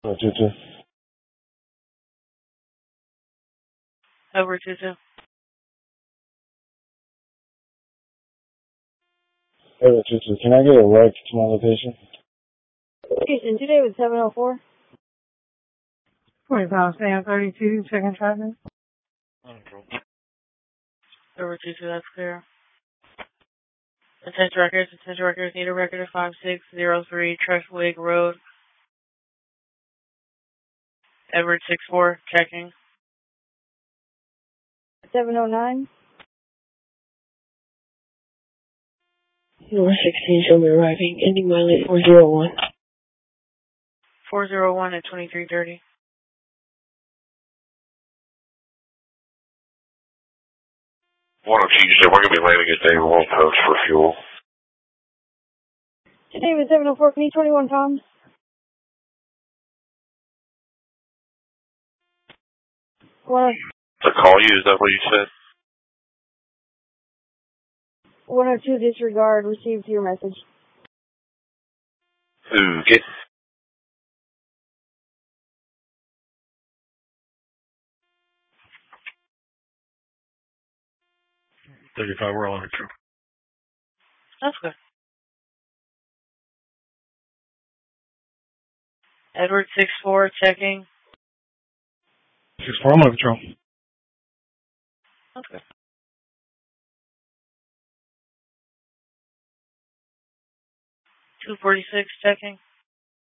2-2. Over 2-2. Over 2-2. Can I get a rec to my location? Houston, today with 704. 25 Sam 32, checking traffic. Over 2-2, that's clear. Attention records, need a record of 5603 Treshwig Road. Edward 64, checking. 709. 16 shall be arriving, ending mileage 401. 401 at 2330. One of you said we're going to be landing at David Wall Post for fuel. Today with 704, can you 21 Tom? To call you, is that what you said? 102 disregard, received your message. Okay. We're on it. That's good. Edward 64, checking. 6-4, I'm on patrol. That's good. 246, checking.